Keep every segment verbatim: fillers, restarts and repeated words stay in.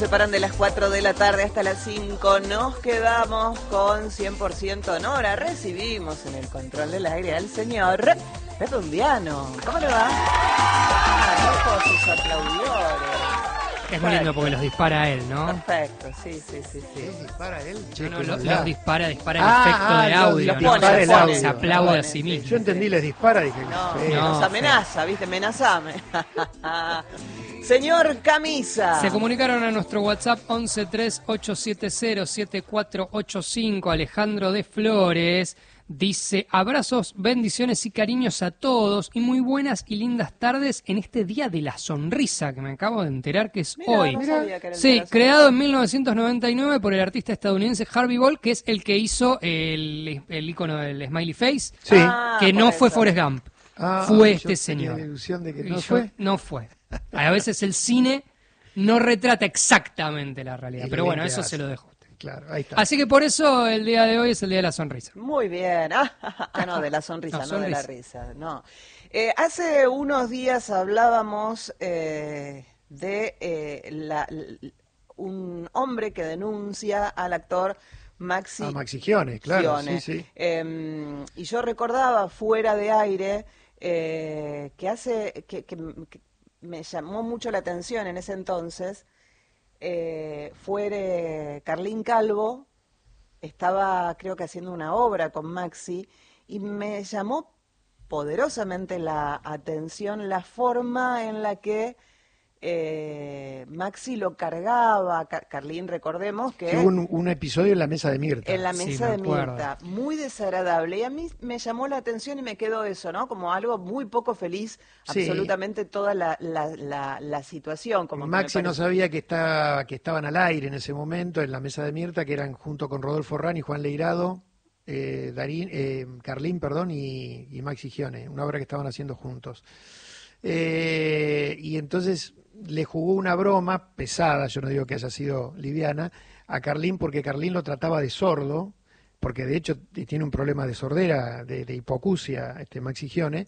Separan de las cuatro de la tarde hasta las cinco. Nos quedamos con cien por ciento Nora. Recibimos en el control del aire al señor Pepe Undiano. ¿Cómo le va? Ah, con sus aplaudidores. Es muy lindo porque los dispara él, ¿no? Perfecto, sí, sí, sí, sí. ¿Los dispara él? No, no, los, los dispara, dispara el Ah, efecto ah, de los- audio. los ¿no? dispara el Se- audio. Se aplaude Pone, a sí sí. mismo. Yo entendí, les dispara, dije, No, feo. no. nos feo. amenaza, ¿viste? Amenazame. Señor Camisa. Se comunicaron a nuestro WhatsApp once tres ocho siete cero siete cuatro ocho cinco. Alejandro de Flores dice: abrazos, bendiciones y cariños a todos y muy buenas y lindas tardes en este Día de la Sonrisa, que me acabo de enterar que es Mirá, hoy. no sabía que era el Sí, de la creado en sonrisa. mil novecientos noventa y nueve por el artista estadounidense Harvey Ball, que es el que hizo el, el icono del Smiley Face, Sí. Ah, que por no eso. fue Forrest Gump. Ah, fue yo este tenía señor. la ilusión de que Y no yo- fue. No fue. A veces el cine no retrata exactamente la realidad, Y pero lo bueno, bien que eso hace. se lo dejo. Claro, ahí está. Así que por eso el día de hoy es el Día de la Sonrisa. Muy bien. Ah, ah, no, de la sonrisa, No, no, de la sonrisa. risa. No. Eh, hace unos días hablábamos eh, de eh, la- l- un hombre que denuncia al actor Maxi. Ah, Maxi Gione, claro, Gione. sí, sí. Eh, y yo recordaba fuera de aire eh, que hace que, que- que me llamó mucho la atención en ese entonces. Eh, fue Carlín Calvo, estaba creo que haciendo una obra con Maxi y me llamó poderosamente la atención la forma en la que eh, Maxi lo cargaba. Car- Carlín, recordemos que Que hubo un, un episodio en la mesa de Mirta. en la Sí, mesa me de acuerdo. Mirta, muy desagradable. Y a mí me llamó la atención y me quedó eso, ¿no? Como algo muy poco feliz, Sí. absolutamente toda la, la, la, la situación. Como que me Maxi no parece- sabía que, está, que estaban al aire en ese momento en la mesa de Mirta, que eran junto con Rodolfo Rani, Juan Leirado, eh, Darín, eh, Carlín, perdón, y, y Maxi Gione, una obra que estaban haciendo juntos. Eh, y entonces le jugó una broma pesada, yo no digo que haya sido liviana, a Carlín, porque Carlín lo trataba de sordo, porque de hecho t- tiene un problema de sordera, de, de hipoacusia, este Maxi Gione,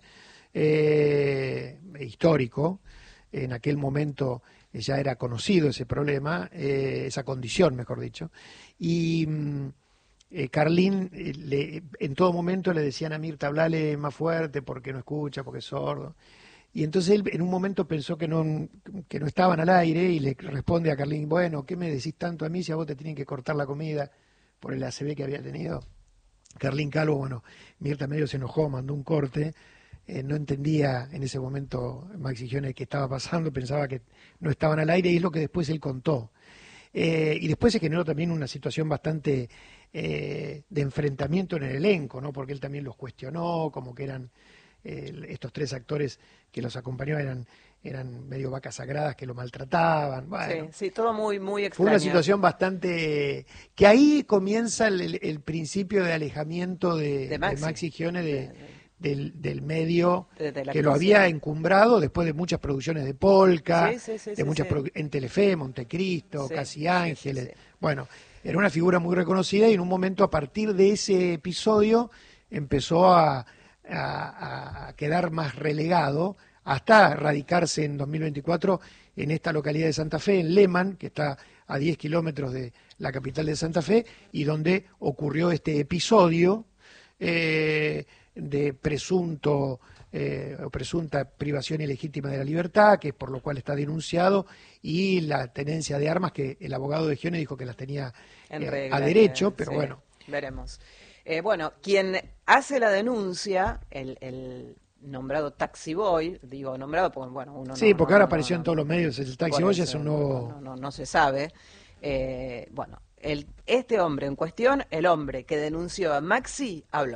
eh, histórico. En aquel momento ya era conocido ese problema, eh, esa condición, mejor dicho. Y mm, eh, Carlín, eh, le- en todo momento le decían a Mirta, hablale más fuerte porque no escucha, porque es sordo. Y entonces él en un momento pensó que no, que no estaban al aire y le responde a Carlín, bueno, ¿qué me decís tanto a mí si a vos te tienen que cortar la comida por el A C V que había tenido? Carlín Calvo, bueno, Mirta medio se enojó, mandó un corte, eh, no entendía en ese momento Maxi Gione qué estaba pasando, pensaba que no estaban al aire y es lo que después él contó. Eh, y después se generó también una situación bastante eh, de enfrentamiento en el elenco, ¿no? Porque él también los cuestionó, como que eran eh, estos tres actores que los acompañó eran, eran medio vacas sagradas que lo maltrataban. Bueno, Sí, sí, todo muy, muy fue extraño. una situación bastante... que ahí comienza el, el- el principio de alejamiento de, De de Maxi. Maxi Gione de, De- de- del, del medio de- de la que lo actuación. había encumbrado después de muchas producciones de Polka, Sí, sí, sí, de sí, muchas sí. produ- en Telefe, Montecristo, Sí, Casi sí, Ángeles. sí, sí. Bueno, era una figura muy reconocida y en un momento a partir de ese episodio empezó a, a- a quedar más relegado hasta radicarse en dos mil veinticuatro en esta localidad de Santa Fe, en Lehmann, que está a diez kilómetros de la capital de Santa Fe, y donde ocurrió este episodio eh, de presunto eh, o presunta privación ilegítima de la libertad, que es por lo cual está denunciado, y la tenencia de armas que el abogado de Gione dijo que las tenía En eh, regla, a derecho, que- pero sí, bueno. veremos. Eh, bueno, quien hace la denuncia, el, el nombrado Taxi Boy, digo nombrado porque, bueno, uno Sí, no- porque no- ahora no- apareció no- en todos los medios, el Taxi por Boy eso, es un nuevo... no, no, no se sabe. Eh, bueno, el, este hombre en cuestión, el hombre que denunció a Maxi, habló.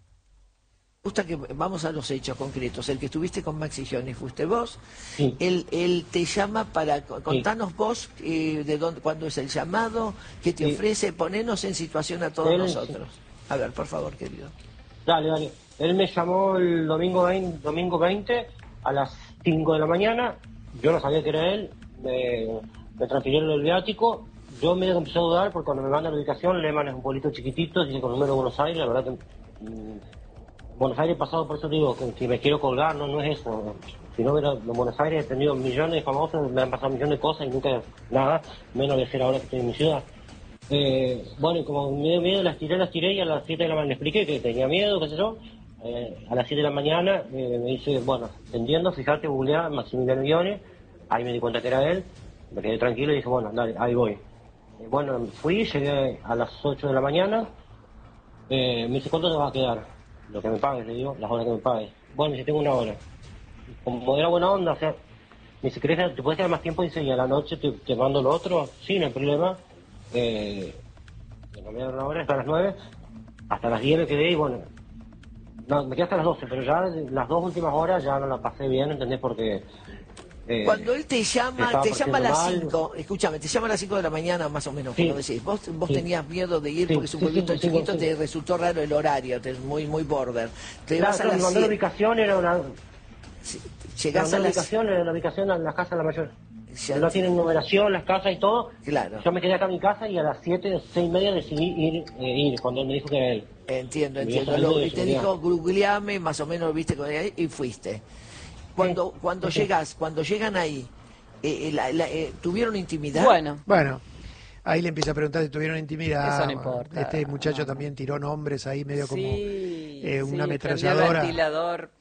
Me gusta que vamos a los hechos concretos. El que estuviste con Maxi Gione fuiste vos. Sí. Él, él te llama para contarnos vos eh, de dónde, cuándo es el llamado, qué te Sí. ofrece, ponernos en situación a todos Él, nosotros. A ver, por favor, querido. Dale, dale. Él me llamó el domingo veinte, domingo veinte a las cinco de la mañana. Yo no sabía que era él. Me, me transfirieron el viático. Yo medio que empecé a dudar porque cuando me mandan la ubicación, Lehmann es un pueblito chiquitito, dice con número de Buenos Aires. La verdad que mm, Buenos Aires pasado, por eso digo que si me quiero colgar, no, no es eso. Si no hubiera en Buenos Aires he tenido millones de famosos, me han pasado millones de cosas y nunca nada, menos viajar ahora que estoy en mi ciudad. Eh, bueno, y como me dio miedo, las tiré, las tiré y a las siete de la mañana le expliqué que tenía miedo, qué sé yo. Eh, a las siete de la mañana eh, me dice, bueno, te entiendo, fíjate, googleá Maximiliano Guiones, ahí me di cuenta que era él, me quedé tranquilo y dije, bueno, dale, ahí voy. Eh, bueno, fui, llegué a las ocho de la mañana, eh, me dice, ¿cuánto te vas a quedar? Lo que me pagues, le digo, las horas que me pagues. Bueno, si tengo una hora. Como era buena onda, o sea, me dice, ¿querés, ¿te puedes quedar más tiempo? Dice, y a la noche te, te mando lo otro, sí, no hay problema. Eh, me dieron una hora, hasta las nueve, hasta las diez me quedé y bueno, no, me quedé hasta las doce, pero ya las dos últimas horas ya no la pasé bien, ¿entendés? Porque... Eh, Cuando él te llama, estaba te llama a las partiendo cinco, escúchame, te llama a las cinco de la mañana más o menos, Sí. como decís. Vos, vos Sí. tenías miedo de ir Sí, porque es un sí, pueblito sí, sí, chiquito, sí. te resultó raro el horario, te, muy muy border. Te Claro, vas a claro, me las mandó la siete, ubicación, era una... Me llegás mandó a la las... ubicación, era la ubicación en la casa de la mayor. Ya No te- tienen numeración las casas y todo. Claro. Yo me quedé acá en mi casa y a las siete, seis y media decidí ir, eh, ir cuando él me dijo que era él. Entiendo, Mi entiendo. vieja Lo- me y te dijo, dijo, googleame, más o menos, viste, con él, y fuiste. Cuando, Sí, cuando sí, sí. llegas, cuando llegan ahí, eh, eh, la- la- eh, ¿tuvieron intimidad? Bueno, Bueno, ahí le empieza a preguntar si tuvieron intimidad. Eso no Bueno, importa. este muchacho No, no. también tiró nombres ahí medio como sí, eh, una sí, prendió el ametralladora. ventilador.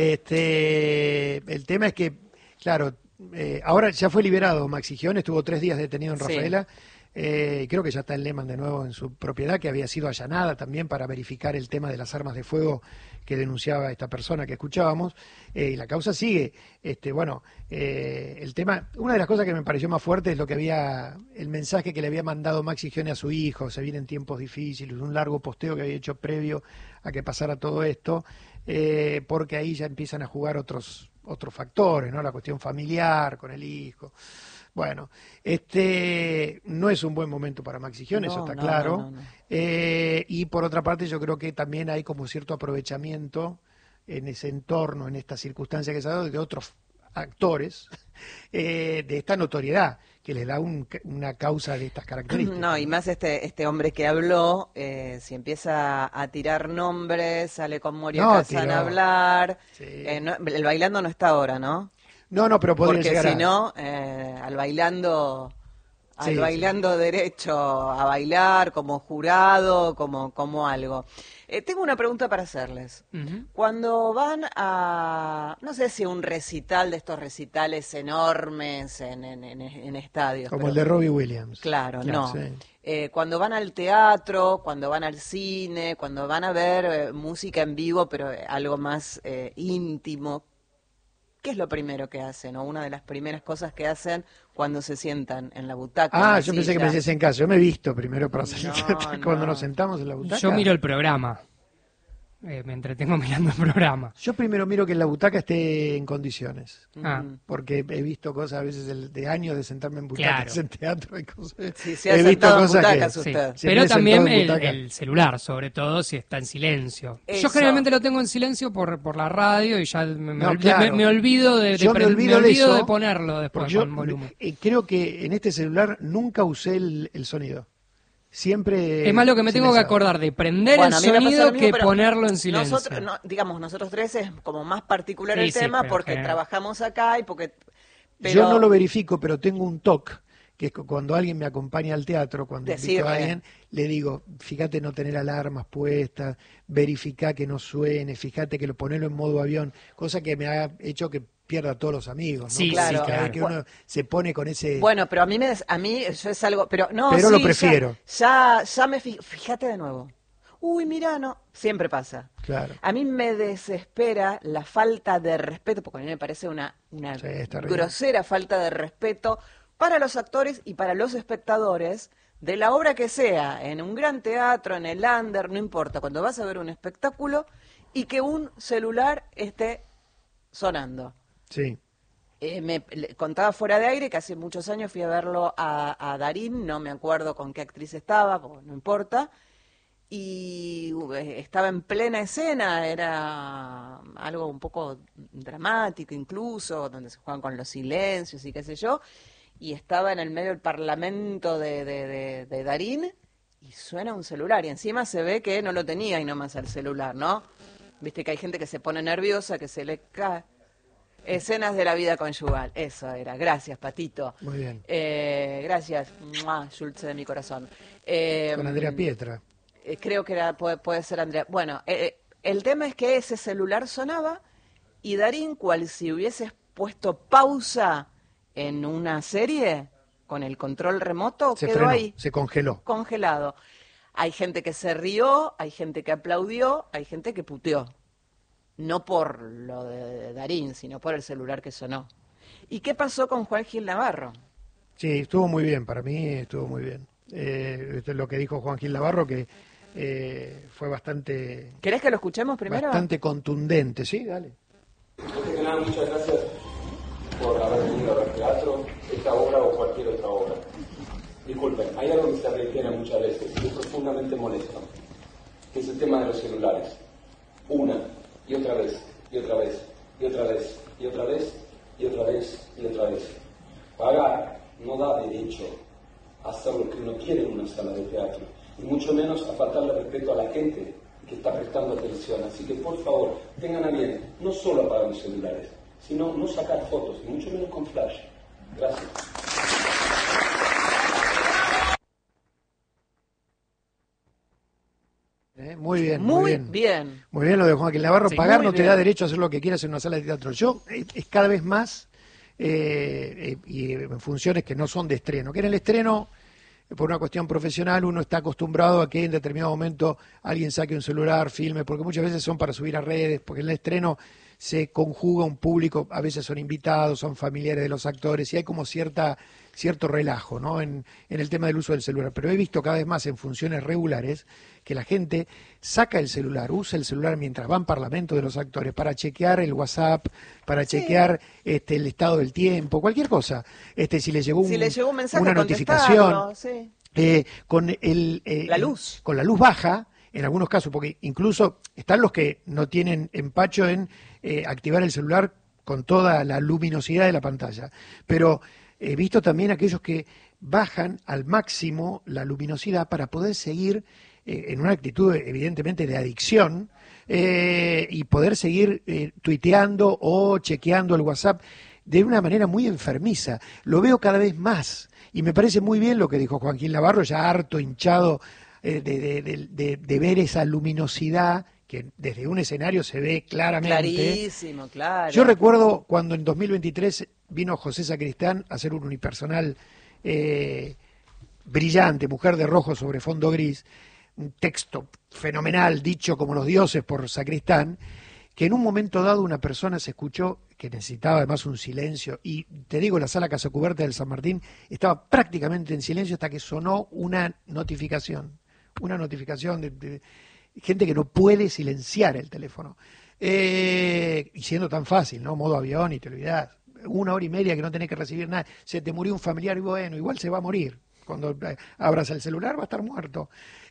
Este, el tema es que, claro, eh, ahora ya fue liberado Maxi Gione, estuvo tres días detenido en Sí. Rafaela. Eh, creo que ya está en Lehman de nuevo en su propiedad, que había sido allanada también para verificar el tema de las armas de fuego que denunciaba esta persona que escuchábamos. Eh, y la causa sigue. Este, bueno, eh, el tema, una de las cosas que me pareció más fuerte es lo que había, el mensaje que le había mandado Maxi Gione a su hijo, se vienen tiempos difíciles, un largo posteo que había hecho previo a que pasara todo esto, eh, porque ahí ya empiezan a jugar otros otros factores, ¿no? La cuestión familiar con el hijo. Bueno, este no es un buen momento para Maxi Gione, No, eso está no, claro. no, no, no. Eh, y por otra parte, yo creo que también hay como cierto aprovechamiento en ese entorno, en esta circunstancia que se ha dado de otros actores, eh, de esta notoriedad que les da un- una causa de estas características. No, y más este este hombre que habló, eh, si empieza a tirar nombres, sale con Moria No, Kazan tiró. a hablar. Sí. Eh, no- el bailando no está ahora, ¿no? No, no, pero podría Porque llegar si a... no, eh, al bailando, al Sí, bailando derecho a bailar como jurado, como, como algo. Eh, tengo una pregunta para hacerles. Ujú. Cuando van a, no sé si un recital de estos recitales enormes en, en, en- en estadios. Como pero- el de Robbie Williams. Claro, no. sí. Eh, cuando van al teatro, cuando van al cine, cuando van a ver eh, música en vivo, pero eh, algo más eh, íntimo, ¿qué es lo primero que hacen? O una de las primeras cosas que hacen cuando se sientan en la butaca. en Ah, la yo pensé que me silla. decías en casa. Yo me he visto primero para salir No, cuando no. nos sentamos en la butaca. Yo miro el programa. Eh, me entretengo mirando el programa. Yo primero miro que la butaca esté en condiciones. Ah. Porque he visto cosas a veces de, de años de sentarme en butacas Claro. en teatro y cosas. Sí, se ha he visto sentado en cosas butacas que... usted. Sí. Sí, Pero me he también sentado en el, butaca. el celular, sobre todo si está en silencio. Eso. Yo generalmente lo tengo en silencio por, por la radio y ya me, me No, ol- claro. me- me olvido de, de Yo me pre- olvido de olvido eso, de ponerlo después Porque yo con volumen. eh, creo que en este celular nunca usé el, el sonido. Siempre... Es más lo que me tengo que silenciado. acordar de prender Bueno, a el mí me pasa sonido lo mismo, que pero ponerlo en silencio. Nosotros, no, digamos, nosotros tres es como más particular Sí, el sí, tema pero porque general. trabajamos acá y porque... pero- Yo no lo verifico, pero tengo un toque, que es cu- cuando alguien me acompaña al teatro, cuando invito Decirle. a alguien, le digo, fíjate no tener alarmas puestas, verifica que no suene, fíjate que lo ponelo en modo avión, cosa que me ha hecho que pierda a todos los amigos, ¿no? Sí, Porque claro. cada vez que uno se pone con ese... Bueno, pero a mí me des- a mí eso es algo, pero no, Pero sí, lo ya- prefiero. Ya, ya, me fi- fíjate de nuevo. Uy, mira, no, siempre pasa. Claro. A mí me desespera la falta de respeto, porque a mí me parece una, una Sí, es terrible. grosera falta de respeto para los actores y para los espectadores de la obra que sea, en un gran teatro, en el under, no importa, cuando vas a ver un espectáculo y que un celular esté sonando. Sí. Eh, me le- contaba fuera de aire que hace muchos años fui a verlo a, a Darín, no me acuerdo con qué actriz estaba, porque no importa, y uh, eh, estaba en plena escena, era algo un poco dramático incluso, donde se juegan con los silencios y qué sé yo, y estaba en el medio del parlamento de, de, de, de Darín y suena un celular, y encima se ve que no lo tenía y nomás al celular, ¿no? Viste que hay gente que se pone nerviosa, que se le cae. Escenas de la vida conyugal, eso era. Gracias, Patito. Muy bien. Eh, gracias, ¡mua! Schultze de mi corazón. Eh, Con Andrea Pietra. eh, creo que era, puede, puede ser Andrea. Bueno, eh, el tema es que ese celular sonaba y Darín, cual si hubieses puesto pausa en una serie con el control remoto, Se quedó frenó, ahí, se congeló. congelado. Hay gente que se rió, hay gente que aplaudió, hay gente que puteó. No por lo de Darín, sino por el celular que sonó. ¿Y qué pasó con Juan Gil Navarro? Sí, estuvo muy bien, para mí estuvo muy bien. Eh, esto es lo que dijo Juan Gil Navarro, que eh, fue bastante, ¿Querés que lo escuchemos primero? bastante contundente. Sí, dale. Antes que nada, muchas gracias por haber venido a ver teatro, esta obra o cualquier otra obra. Disculpen, hay algo que se reitera muchas veces y es profundamente molesto, que es el tema de los celulares. Una y otra vez, y otra vez, y otra vez, y otra vez, y otra vez, y otra vez. Pagar no da derecho a hacer lo que uno quiere en una sala de teatro, y mucho menos a faltarle respeto a la gente que está prestando atención. Así que, por favor, tengan a bien no solo apagar los celulares, sino no sacar fotos, y mucho menos con flash. Gracias. Eh, muy bien, Muy muy bien. bien. Muy bien lo de Juan Gil Navarro. Sí, Pagar muy no te bien. da derecho a hacer lo que quieras en una sala de teatro. Yo, es, es cada vez más, eh, eh, y en funciones que no son de estreno, que en el estreno, por una cuestión profesional, uno está acostumbrado a que en determinado momento alguien saque un celular, filme, porque muchas veces son para subir a redes, porque en el estreno se conjuga un público, a veces son invitados, son familiares de los actores, y hay como cierta cierto relajo, ¿no? en, en el tema del uso del celular. Pero he visto cada vez más en funciones regulares que la gente saca el celular, usa el celular mientras va en parlamento de los actores para chequear el WhatsApp, para Sí. chequear este, el estado del tiempo, cualquier cosa. Este, si le llegó, un, Si le llegó un mensaje, una contestarlo, notificación, sí. eh, con el, eh, La luz. con la luz baja, en algunos casos, porque incluso están los que no tienen empacho en eh, activar el celular con toda la luminosidad de la pantalla, pero he visto también aquellos que bajan al máximo la luminosidad para poder seguir eh, en una actitud evidentemente de adicción eh, y poder seguir eh, tuiteando o chequeando el WhatsApp de una manera muy enfermiza. Lo veo cada vez más y me parece muy bien lo que dijo Juan Gil Navarro, ya harto, hinchado eh, de, de, de, de, de ver esa luminosidad que desde un escenario se ve claramente. Clarísimo, claro. Yo recuerdo cuando en dos mil veintitrés vino José Sacristán a hacer un unipersonal eh, brillante, Mujer de Rojo sobre fondo gris, un texto fenomenal, dicho como los dioses por Sacristán, que en un momento dado una persona se escuchó que necesitaba además un silencio, y te digo, la sala Casa Cubierta del San Martín estaba prácticamente en silencio hasta que sonó una notificación, una notificación de, de gente que no puede silenciar el teléfono. Eh, y siendo tan fácil, ¿no? Modo avión y te olvidás. Una hora y media que no tenés que recibir nada. Se te murió un familiar y bueno, igual se va a morir. Cuando eh, abras el celular va a estar muerto.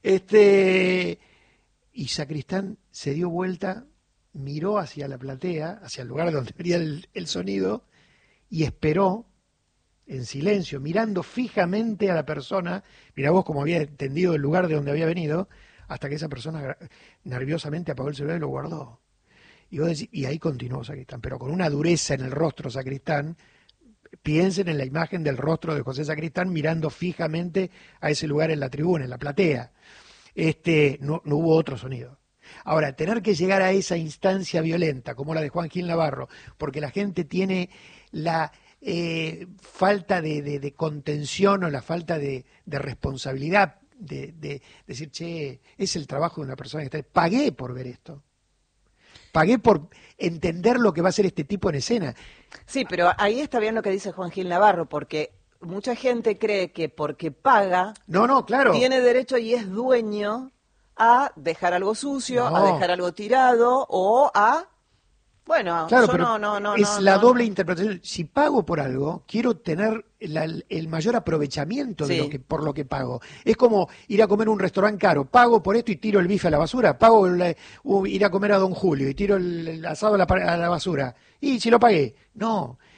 Este, y Sacristán se dio vuelta, miró hacia la platea, hacia el lugar donde venía el, el sonido, y esperó en silencio, mirando fijamente a la persona. Mirá vos cómo había entendido el lugar de donde había venido, hasta que esa persona nerviosamente apagó el celular y lo guardó. Y, vos decís, y ahí continuó Sacristán, pero con una dureza en el rostro Sacristán. Piensen en la imagen del rostro de José Sacristán mirando fijamente a ese lugar en la tribuna, en la platea. Este, no, no hubo otro sonido. Ahora, tener que llegar a esa instancia violenta, como la de Juan Gil Navarro, porque la gente tiene la eh, falta de, de, de contención o la falta de, de responsabilidad, de, de decir, che, es el trabajo de una persona que está... Pagué por ver esto. Pagué por entender lo que va a hacer este tipo en escena. Sí, pero ahí está bien lo que dice Juan Gil Navarro, porque mucha gente cree que porque paga, No, no, claro. tiene derecho y es dueño a dejar algo sucio, No. a dejar algo tirado o a... Bueno, Claro, yo pero no, no, no, es no, la no, doble no. interpretación. Si pago por algo, quiero tener la- el mayor aprovechamiento de Sí. lo que, por lo que pago. Es como ir a comer a un restaurante caro. Pago por esto y tiro el bife a la basura. Pago el, uh, ir a comer a Don Julio y tiro el, el asado a la, pa- a la basura. Y si lo pagué. No.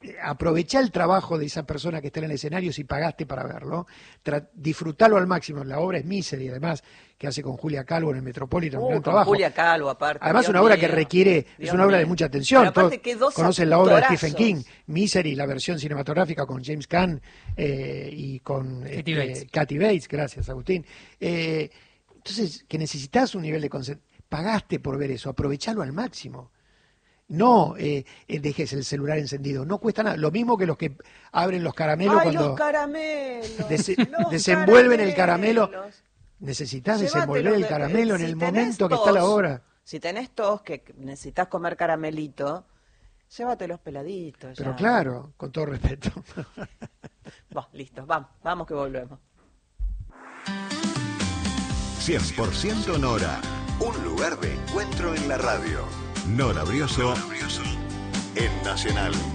aprovechá el trabajo de esa persona que está en el escenario si pagaste para verlo, Tra- disfrutalo al máximo. La obra es Misery, además, que hace con Julia Calvo en el Metropolitan, un Uh, gran con trabajo. Julia Calvo, aparte. Además, Dios una obra mío. que requiere, Dios es una obra mío. de mucha atención. Pero aparte Todos que dos conocen la obra de actorazos. Stephen King, Misery, la versión cinematográfica con James Caan eh, y con Kathy este, Bates. Kathy Bates, gracias Agustín. Eh, entonces, que necesitas un nivel de concentración, pagaste por ver eso, aprovechalo al máximo. No eh, eh, dejes el celular encendido, no cuesta nada. Lo mismo que los que abren los caramelos Ay, cuando los caramelos. des- los desenvuelven el caramelo. caramelos. Necesitas Llévatelos desenvolver el de- caramelo eh, en si el tenés momento que tos, está la obra. Si tenés tos, que necesitas comer caramelito, llévatelos peladitos. Pero ya. claro, con todo respeto. Bah, listo, vamos, vamos que volvemos. cien por ciento Nora, un lugar de encuentro en la radio. Nora Brioso en Nacional.